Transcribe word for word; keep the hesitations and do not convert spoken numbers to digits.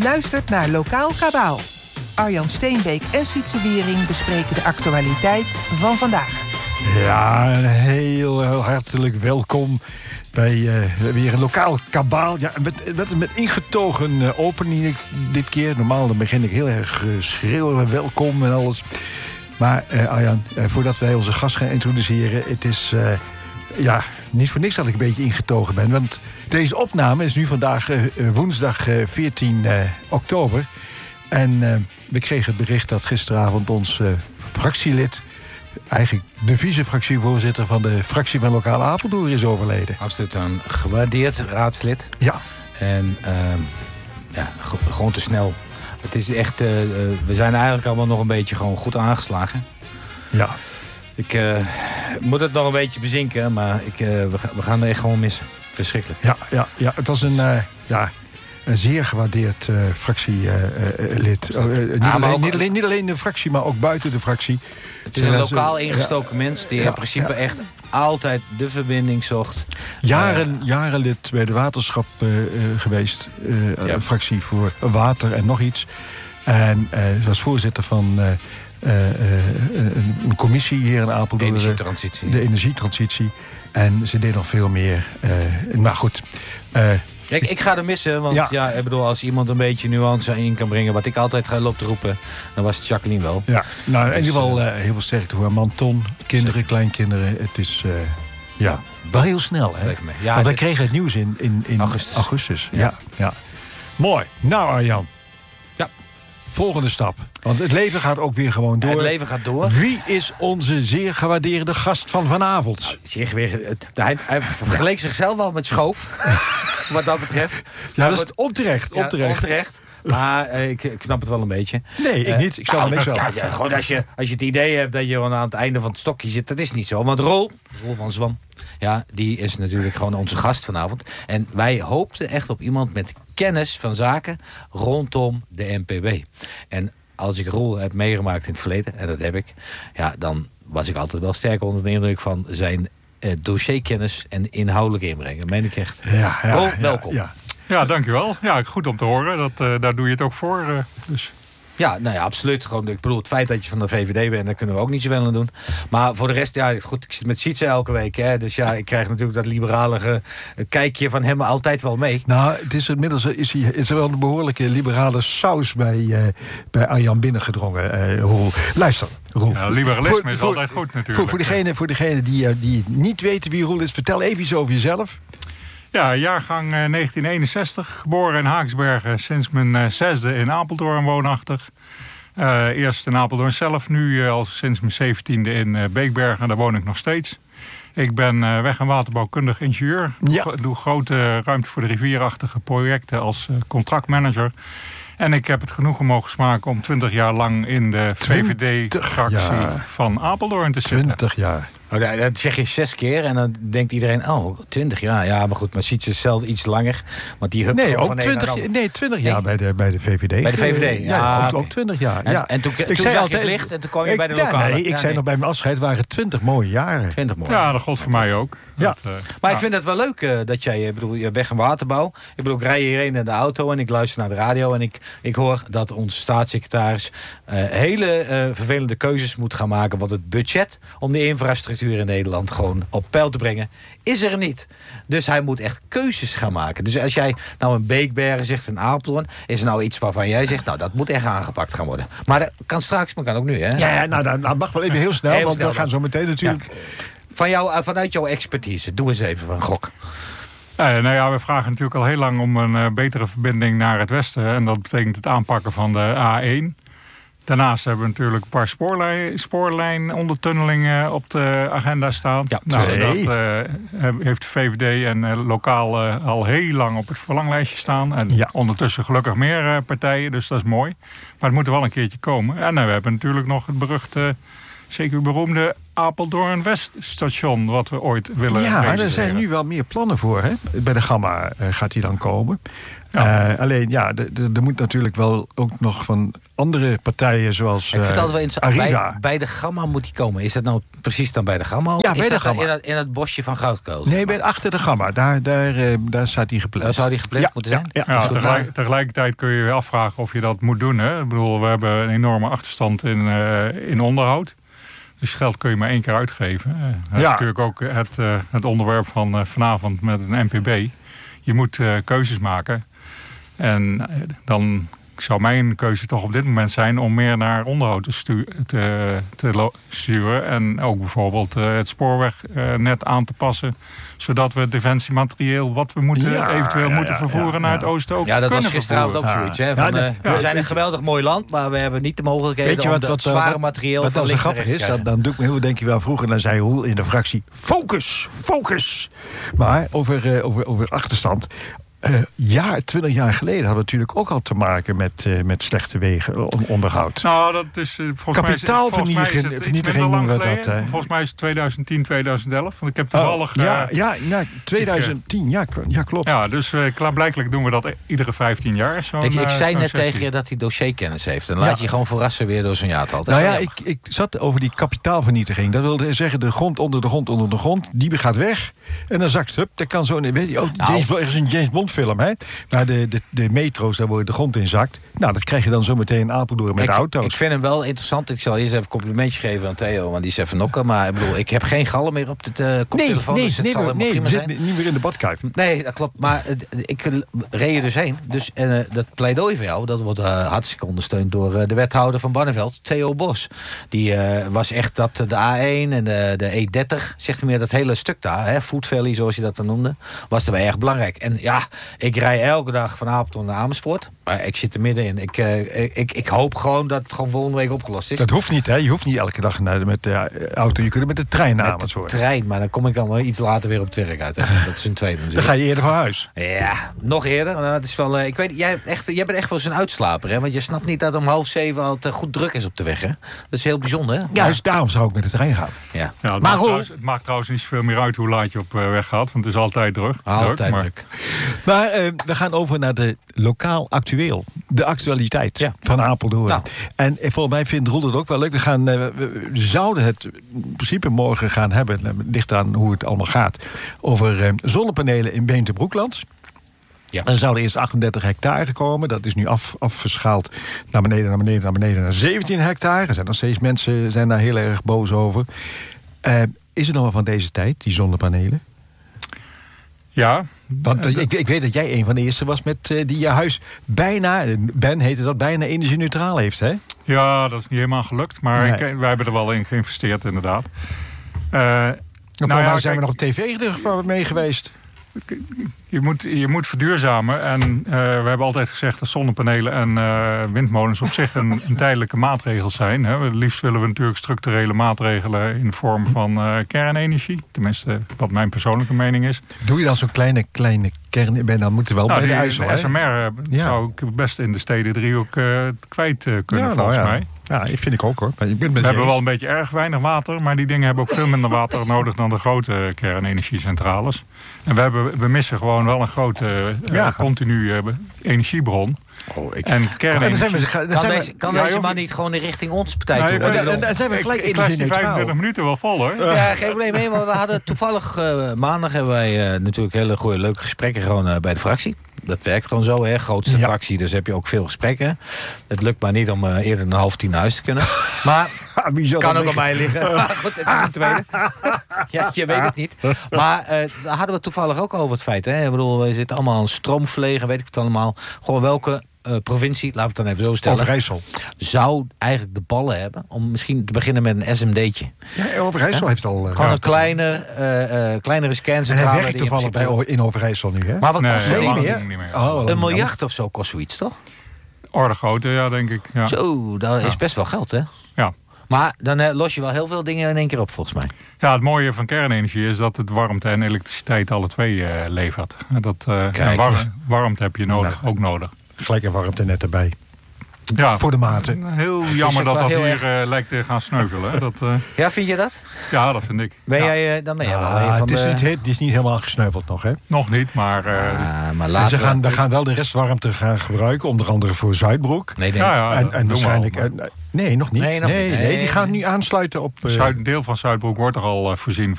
luistert naar Lokaal Kabaal. Arjan Steenbeek en Sietse Wiering bespreken de actualiteit van vandaag. Ja, heel, heel hartelijk welkom bij uh, weer een Lokaal Kabaal. Ja, met, met, met ingetogen uh, opening dit keer. Normaal dan begin ik heel erg uh, schreeuwen, welkom en alles. Maar uh, Arjan, uh, voordat wij onze gast gaan introduceren, het is uh, ja, niet voor niks dat ik een beetje ingetogen ben. Want deze opname is nu vandaag uh, woensdag uh, veertien uh, oktober. En uh, we kregen het bericht dat gisteravond ons uh, fractielid, eigenlijk de vice-fractievoorzitter van de fractie van Lokaal Apeldoorn, is overleden. Absoluut een gewaardeerd raadslid. Ja. En uh, ja, g- gewoon te snel. Het is echt, uh, uh, we zijn eigenlijk allemaal nog een beetje gewoon goed aangeslagen. Ja. Ik uh, moet het nog een beetje bezinken, maar ik, uh, we, ga, we gaan er echt gewoon missen. Verschrikkelijk. Ja, ja, ja, het was een, uh, ja, een zeer gewaardeerd uh, fractielid. Uh, uh, uh, niet, ah, alleen, niet, alleen, niet alleen de fractie, maar ook buiten de fractie. Het is een lokaal ingestoken ja, mens die ja, in principe ja. echt altijd de verbinding zocht. Jaren, uh, jaren lid bij de waterschap uh, uh, geweest. Uh, ja. Een fractie voor water en nog iets. En uh, ze was voorzitter van uh, uh, uh, een commissie hier in Apeldoorn. De energietransitie. De energietransitie. En ze deed nog veel meer. Uh, maar goed. Uh, Ik, ik ga er missen, want ja. ja, ik bedoel, als iemand een beetje nuance in kan brengen, wat ik altijd ga lopen te roepen, dan was het Jacqueline wel. Ja, nou, dus, in ieder geval uh, heel veel sterkte voor haar man Ton, kinderen, zeker. Kleinkinderen. Het is uh, ja, wel heel snel, hè? Ja, want wij kregen het nieuws in, in, in augustus. augustus. Ja. Ja, ja. Mooi. Nou, Arjan. Ja. Volgende stap. Want het leven gaat ook weer gewoon door. Het leven gaat door. Wie is onze zeer gewaardeerde gast van vanavond? Nou, zeer gewaardeerd. Hij, hij vergeleek zichzelf wel met Schoof. Wat dat betreft. Ja, dat is onterecht. Ja, onterecht. onterecht. Maar uh, ik, ik snap het wel een beetje. Nee, ik uh, niet. Ik snap nou, niks wel. Ja, ja, gewoon als je, als je het idee hebt dat je aan het einde van het stokje zit. Dat is niet zo. Want Rol, Rol van Zwan, ja, die is natuurlijk gewoon onze gast vanavond. En wij hoopten echt op iemand met kennis van zaken rondom de N P B. En als ik Rol heb meegemaakt in het verleden, en dat heb ik, ja, dan was ik altijd wel sterk onder de indruk van zijn uh, dossierkennis en inhoudelijke inbreng. Meen ik echt. Ja, ja, Rol, welkom. Ja, ja. Ja, dankjewel. Ja, goed om te horen. Dat, uh, daar doe je het ook voor. Uh, dus. Ja, nou ja, absoluut. Gewoon, ik bedoel, het feit dat je van de V V D bent, daar kunnen we ook niet zoveel aan doen. Maar voor de rest, ja, goed, ik zit met Sietse elke week. Hè, dus ja, ik krijg natuurlijk dat liberalige kijkje van hem altijd wel mee. Nou, het is inmiddels is, hij, is er wel een behoorlijke liberale saus bij, uh, bij Arjan binnengedrongen. Uh, Roel. Luister, Roel. Ja, liberalisme voor, is voor, altijd goed natuurlijk. Voor, voor degene, voor degene die, uh, die niet weten wie Roel is, vertel even iets over jezelf. Ja, jaargang uh, negentien eenenzestig, geboren in Haaksbergen, sinds mijn uh, zesde in Apeldoorn woonachtig. Uh, eerst in Apeldoorn zelf, nu uh, al sinds mijn zeventiende in uh, Beekbergen, daar woon ik nog steeds. Ik ben uh, weg- en waterbouwkundig ingenieur. Ja. Doe, doe grote ruimte voor de rivierachtige projecten als uh, contractmanager. En ik heb het genoegen mogen smaken om twintig jaar lang in de V V D-fractie van Apeldoorn te zitten. twintig jaar. Oh, dat zeg je zes keer en dan denkt iedereen, oh, twintig jaar. Ja, maar goed, maar Sietse is zelf iets langer. Want die hupt nee, ook van twintig, nee, twintig jaar nee. bij, de, bij de V V D. Bij de V V D, ja. ja ook, okay. ook twintig jaar. En, ja. en toen, ik toen zei zag altijd, je het licht en toen kwam je ik, bij de ja, lokale. Nee, ik ja, zei nee. nog bij mijn afscheid, waren twintig mooie jaren. twintig mooie Ja, dat gold voor mij ook. Ja. Dat, uh, maar ja. ik vind het wel leuk uh, dat jij, ik bedoel, je weg- en waterbouw. Ik bedoel, ik rij hierheen in de auto en ik luister naar de radio. En ik, ik hoor dat onze staatssecretaris uh, hele uh, vervelende keuzes moet gaan maken. Want het budget om de infrastructuur in Nederland gewoon op peil te brengen, is er niet. Dus hij moet echt keuzes gaan maken. Dus als jij nou een Beekbergen zegt, een Apeldoorn, is er nou iets waarvan jij zegt, nou dat moet echt aangepakt gaan worden. Maar dat kan straks, maar kan ook nu, hè? Ja, ja nou, dat nou, mag wel even heel snel, Heel want snel, we gaan zo meteen natuurlijk. Ja. Van jou, vanuit jouw expertise, doe eens even van gok. Uh, nou ja, we vragen natuurlijk al heel lang om een uh, betere verbinding naar het westen. En dat betekent het aanpakken van de A één. Daarnaast hebben we natuurlijk een paar spoorlijn, spoorlijnondertunnelingen op de agenda staan. Ja, nou, twee. dat uh, heeft de V V D en uh, lokaal uh, al heel lang op het verlanglijstje staan. En ja. ondertussen gelukkig meer uh, partijen, dus dat is mooi. Maar het moet er wel een keertje komen. En uh, we hebben natuurlijk nog het beruchte zeker beroemde Apeldoorn Weststation, wat we ooit willen Ja, realiseren. er zijn nu wel meer plannen voor. Hè? Bij de Gamma uh, gaat die dan komen. Ja. Uh, alleen, ja, er moet natuurlijk wel ook nog van andere partijen zoals uh, Ik vind het wel interessant. Arriva. Bij, bij de Gamma moet die komen. Is dat nou precies dan bij de Gamma? Ja, is bij de dat Gamma. In het, in het bosje van Goudkool? Nee, bij, achter de Gamma. Daar, daar, uh, daar staat die gepland. Daar zou die gepland ja, moeten zijn? Ja, ja. Ja, Is goed, tegelijk, maar- tegelijkertijd kun je je afvragen of je dat moet doen. Hè? Ik bedoel, we hebben een enorme achterstand in, uh, in onderhoud. Dus geld kun je maar één keer uitgeven. Uh, dat Ja. is natuurlijk ook het, uh, het onderwerp van uh, vanavond met een M P B. Je moet uh, keuzes maken. En uh, dan zou mijn keuze toch op dit moment zijn om meer naar onderhoud te, stu- te, te lo- sturen. En ook bijvoorbeeld uh, het spoorwegnet aan te passen. Zodat we defensiematerieel wat we moeten, Ja, eventueel ja, moeten ja, vervoeren ja, naar ja. het oosten ook Ja, dat was kunnen gisteravond ook vervoeren. zoiets. Hè, Ja, van, dat- uh, ja, we zijn een weet je- geweldig mooi land, maar we hebben niet de mogelijkheden Weet je om wat, dat wat, zware wat, materieel wat van dan zo links naar grappig rechts is? te Dan, krijgen. dan doe ik me heel, denk je wel, vroeger dan zei Hoel in de fractie, focus, focus. Maar over, uh, over, over achterstand. Uh, ja, twintig jaar geleden hadden we natuurlijk ook al te maken met, uh, met slechte wegen, on- onderhoud. Nou, dat is uh, volgens mij is, volgens mij is het iets Vernietiging minder lang noemen we geleden. dat, hè. Volgens mij is het twintig tien, twintig elf. Want ik heb toevallig... Oh, ja, uh, ja, ja, twintig tien, ja, k- ja klopt. ja, dus uh, klaarblijkelijk doen we dat iedere vijftien jaar. Zo'n, Ik, ik uh, zei zo'n net sessie. tegen je dat hij dossierkennis heeft. En Ja. laat je gewoon verrassen weer door zo'n jaartal. Dat is Nou ja, wel ik, ik zat over die kapitaalvernietiging. Dat wilde zeggen, de grond onder de grond onder de grond, die gaat weg. En dan zakt het, hup, dat kan zo... Weet je, oh, Nou. James, er is een James Bond film, hè? Waar de, de, de metro's, daar wordt de grond in zakt. Nou, dat krijg je dan zo meteen in Apeldoorn met ik, de auto's. Ik vind hem wel interessant. Ik zal eerst even een complimentje geven aan Theo, want die is even nokken. Maar ik bedoel, ik heb geen gallen meer op de uh, nee, koptelefoon, nee, dus het nee, zal nee, helemaal nee, prima we zijn. zitten niet meer in de badkuip. Nee, dat klopt. Maar uh, ik uh, reed er dus heen. Dus uh, dat pleidooi van jou, dat wordt uh, hartstikke ondersteund door uh, de wethouder van Barneveld, Theo Bos. Die uh, was echt dat uh, de A één en de, de E dertig, zegt hij meer, dat hele stuk daar, hè, Food Valley zoals je dat dan noemde, was er wel erg belangrijk. En ja, ik rij elke dag van Apeldoorn naar Amersfoort. Maar ik zit er middenin. Ik, uh, ik, ik hoop gewoon dat het gewoon volgende week opgelost is. Dat hoeft niet, hè? Je hoeft niet elke dag naar de, met de auto. Je kunt er met de trein naar Met Amersfoort. de trein, maar dan kom ik dan wel iets later weer op het werk uit. Hè. Dat is een tweede Dan natuurlijk. ga je eerder van huis. Ja, nog eerder. Nou, het is wel, uh, ik weet, jij, hebt echt, jij bent echt wel eens een uitslaper, hè? Want je snapt niet dat om half zeven al het, uh, goed druk is op de weg, hè? Dat is heel bijzonder, hè? Ja. Dus daarom zou ik met de trein gaan. Ja. Ja, het, Maar maakt hoe- trouwens, het maakt trouwens niet zoveel meer uit hoe laat je op uh, weg gaat. Want het is altijd druk. Altijd druk maar- druk. Maar uh, we gaan over naar de lokaal actueel. De actualiteit Ja. van Apeldoorn. Nou. En uh, volgens mij vindt Roel het ook wel leuk. We, gaan, uh, we, we zouden het in principe morgen gaan hebben. Het ligt aan hoe het allemaal gaat. Over uh, zonnepanelen in Beemte-Broekland. Ja. Er zouden eerst achtendertig hectare komen. Dat is nu af, afgeschaald naar beneden, naar beneden, naar beneden, naar zeventien hectare. Er zijn nog steeds mensen zijn daar heel erg boos over. Uh, is het nog wel van deze tijd, die zonnepanelen? Ja. Want uh, ik, ik weet dat jij een van de eerste was met uh, die je huis bijna, Ben heette dat, bijna energie-neutraal heeft, hè? Ja, dat is niet helemaal gelukt. Maar Nee. ik, wij hebben er wel in geïnvesteerd, inderdaad. Uh, Nou, nou ja, zijn kijk, we nog op tv in ieder geval mee geweest. Je moet, je moet verduurzamen. En uh, we hebben altijd gezegd dat zonnepanelen en uh, windmolens op zich een, een tijdelijke maatregel zijn. Hè. Het liefst willen we natuurlijk structurele maatregelen in de vorm van uh, kernenergie. Tenminste, wat mijn persoonlijke mening is. Doe je dan zo'n kleine, kleine kern, ben dan moet er wel Nou, bij die, de IJssel, de hè? S M R uh, Ja. zou ik best in de steden driehoek uh, kwijt uh, kunnen, Ja, nou volgens ja. mij. Ja, dat vind ik ook, hoor. Maar ik ben het met We je hebben eens. wel een beetje erg weinig water, maar die dingen hebben ook veel minder water nodig dan de grote kernenergiecentrales. En we, hebben, we missen gewoon wel een grote uh, Ja. continue uh, energiebron. Oh, ik... En En dan kernenergie... zijn we, dan Kan zijn we- deze, kan Ja, deze joh, man niet gewoon in richting onze partij Nou, toe? je Want bent- ik en, bedoel- en zijn we gelijk ik, ik laat die energie-neutraal. vijfentwintig minuten wel vol, hoor. Ja, geen probleem. Nee, maar we hadden toevallig uh, maandag hebben wij uh, natuurlijk hele goede, leuke gesprekken gewoon uh, bij de fractie. Dat werkt gewoon zo, hè. Grootste Ja. fractie, dus heb je ook veel gesprekken. Het lukt maar niet om uh, eerder dan half tien naar huis te kunnen. Maar Ah, wie zou kan dat ook aan liggen? mij liggen. Maar goed, het is een tweede. Ja, je weet het niet. Maar uh, daar hadden we het toevallig ook over het feit. Hè. Ik bedoel, we zitten allemaal aan stroomverlegen, weet ik het allemaal. Gewoon welke uh, provincie, laten we het dan even zo stellen, Overijssel. zou eigenlijk de ballen hebben om misschien te beginnen met een S M D'tje. Ja, Overijssel Ja. heeft al... uh, Gewoon ja. een kleine, uh, uh, kleinere En scancentrale. hij werkt die in toevallig bij, principe- O- in Overijssel nu, hè? Maar wat Nee, kost nee, zoiets? lang meer? niet meer. Oh, wel Een dan- miljard of zo kost zoiets, toch? Orde grootte, ja, denk ik. Ja. Zo, dat is best wel geld, hè? Ja. Maar dan uh, los je wel heel veel dingen in één keer op, volgens mij. Ja, het mooie van kernenergie is dat het warmte en elektriciteit alle twee uh, levert. Dat, uh, Kijk. en war- warmte heb je nodig, ook nodig. Gelijk een warmte net erbij. Ja, voor de maten. heel jammer ook dat wel dat heel hier uh, lijkt te gaan sneuvelen. Hè. Dat, uh, Ja, vind je dat? ja, dat vind ik. Ben Ja. jij, uh, dan ben jij wel Ah, een van het, is de... niet, he- het is niet helemaal gesneuveld nog, hè? Nog niet, maar... Uh, Ah, maar En later... ze gaan, we gaan wel de restwarmte gaan gebruiken, onder andere voor Zuidbroek. Nee, nee. ja, ja, en dat en doen we waarschijnlijk... al, maar en- nee, nog niet. Nee, nog nee, niet. nee, Nee, die gaan nee. nu aansluiten op... eh, Zuid, deel van Zuidbroek wordt er al uh, voorzien